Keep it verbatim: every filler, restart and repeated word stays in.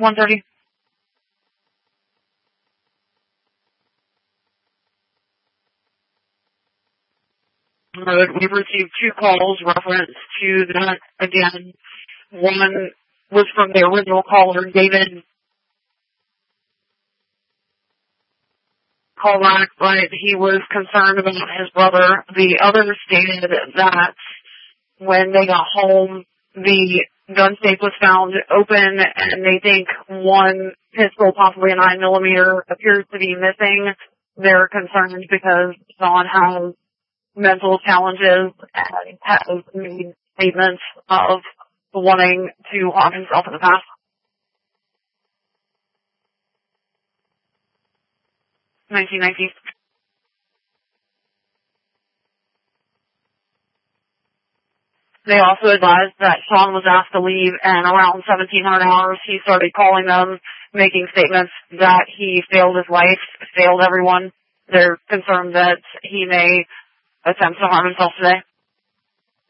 one thirty. Uh, we've received two calls reference to that again. One was from the original caller, David. Call back, but he was concerned about his brother. The other stated that when they got home, the gun safe was found open, and they think one pistol, possibly a nine millimeter, appears to be missing. They're concerned because Sean has mental challenges and has made statements of wanting to harm himself in the past. nineteen nineteen. They also advised that Sean was asked to leave, and around seventeen hundred hours, he started calling them, making statements that he failed his life, failed everyone. They're concerned that he may attempt to harm himself today.